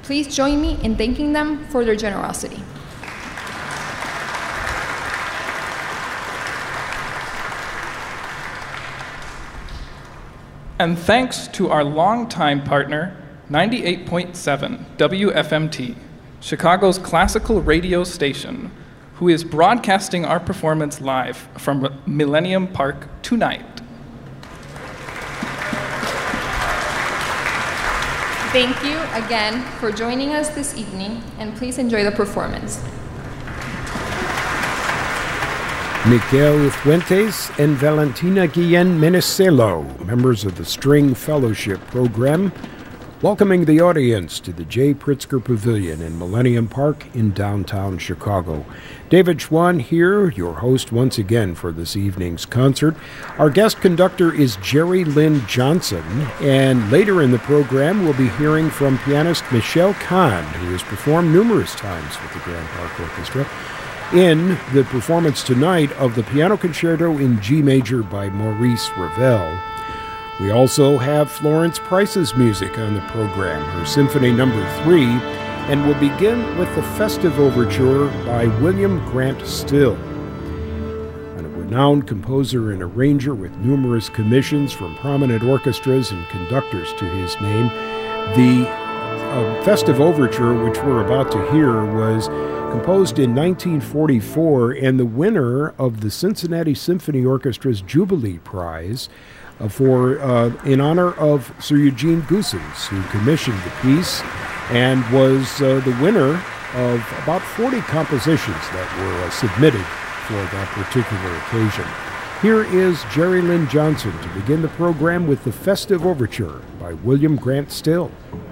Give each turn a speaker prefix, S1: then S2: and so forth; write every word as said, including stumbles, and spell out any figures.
S1: Please join me in thanking them for their generosity.
S2: And thanks to our longtime partner, ninety-eight point seven W F M T, Chicago's classical radio station, who is broadcasting our performance live from Millennium Park tonight.
S1: Thank you again for joining us this evening, and please enjoy the performance.
S3: Miguel Fuentes and Valentina Guillen Menicelo, members of the String Fellowship Program, welcoming the audience to the J. Pritzker Pavilion in Millennium Park in downtown Chicago. David Schwann here, your host once again for this evening's concert. Our guest conductor is Jerry Lynn Johnson, and later in the program we'll be hearing from pianist Michelle Kahn, who has performed numerous times with the Grand Park Orchestra, in the performance tonight of the Piano Concerto in G Major by Maurice Ravel. We also have Florence Price's music on the program, her Symphony Number Three, and we'll begin with the Festive Overture by William Grant Still. And a renowned composer and arranger with numerous commissions from prominent orchestras and conductors to his name, the uh, Festive Overture, which we're about to hear, was composed in nineteen forty-four and the winner of the Cincinnati Symphony Orchestra's Jubilee Prize uh, for uh, in honor of Sir Eugene Goossens, who commissioned the piece and was uh, the winner of about forty compositions that were uh, submitted for that particular occasion. Here is Jerry Lynn Johnson to begin the program with the Festive Overture by William Grant Still.